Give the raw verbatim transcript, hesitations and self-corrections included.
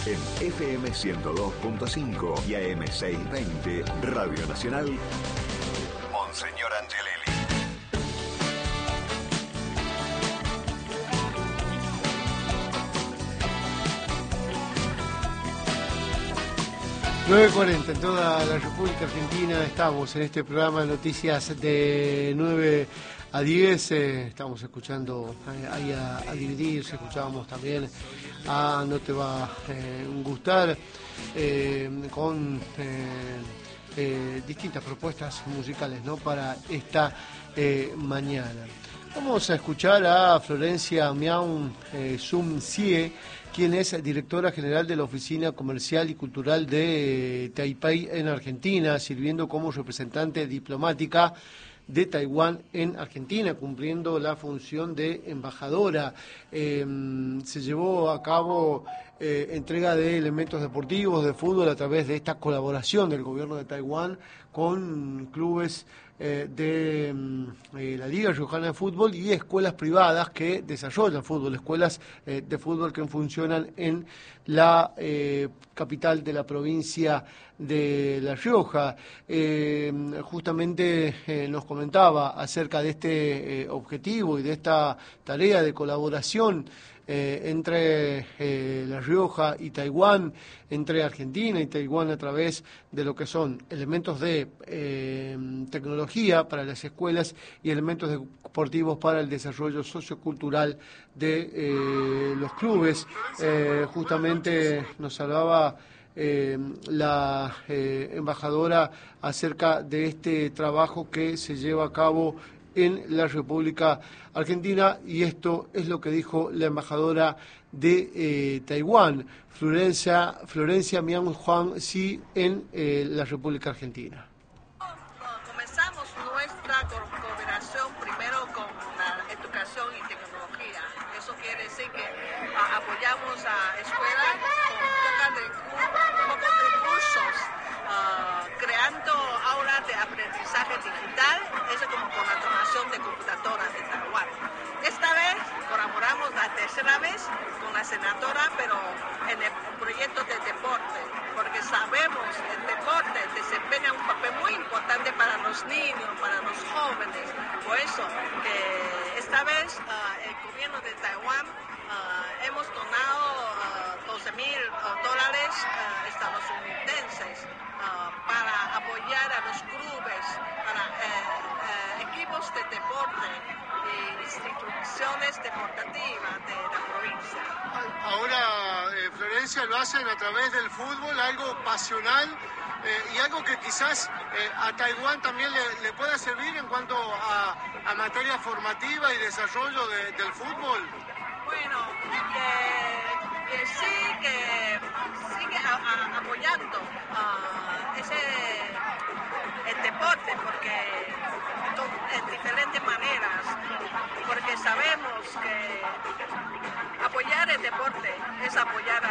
En F M ciento dos punto cinco y A M seiscientos veinte, Radio Nacional, Monseñor Angelelli. nueve cuarenta en toda la República Argentina. Estamos en este programa de noticias de nueve a diez. Eh, estamos escuchando eh, ahí a, a Dividirse, escuchábamos también a No Te Va a eh, Gustar, eh, con eh, eh, distintas propuestas musicales, ¿no?, para esta eh, mañana. Vamos a escuchar a Florencia Miaun eh, Sum Sie, quien es directora general de la Oficina Comercial y Cultural de Taipei en Argentina, sirviendo como representante diplomática de Taiwán en Argentina, cumpliendo la función de embajadora. Eh, se llevó a cabo eh, entrega de elementos deportivos de fútbol a través de esta colaboración del gobierno de Taiwán con clubes eh, de eh, la Liga Riojana de Fútbol y escuelas privadas que desarrollan fútbol, escuelas eh, de fútbol que funcionan en la eh, capital de la provincia de La Rioja. Eh, justamente eh, nos comentaba acerca de este eh, objetivo y de esta tarea de colaboración eh, entre eh, La Rioja y Taiwán, entre Argentina y Taiwán, a través de lo que son elementos de eh, tecnología para las escuelas y elementos deportivos para el desarrollo sociocultural de eh, los clubes. Eh, justamente nos hablaba Eh, la eh, embajadora acerca de este trabajo que se lleva a cabo en la República Argentina, y esto es lo que dijo la embajadora de eh, Taiwán, Florencia, Florencia Mian Juan Si, en eh, la República Argentina. Comenzamos nuestra co- cooperación primero con la educación y tecnología. Eso quiere decir que a, apoyamos a escuelas con poca de, pocos recursos, uh, creando aulas de aprendizaje digital, eso como con la donación de computadoras de Taiwán. Esta vez colaboramos la tercera vez con la senadora, pero en el proyecto de deporte, porque sabemos que el deporte desempeña un papel muy importante para los niños, para los jóvenes. Por eso, que esta vez uh, el gobierno de Taiwán uh, hemos donado uh, doce mil dólares uh, estadounidenses uh, para apoyar a los clubes, para uh, uh, equipos de deporte y instituciones deportivas de la provincia. Ahora, eh, Florencia, lo hacen a través del fútbol, algo pasional eh, y algo que quizás eh, a Taiwán también le, le pueda servir en cuanto a, a materia formativa y desarrollo de, del fútbol. Bueno, que, que sí, que sigue a, a, apoyando uh, ese el deporte, porque en diferentes maneras, porque sabemos que apoyar el deporte es apoyar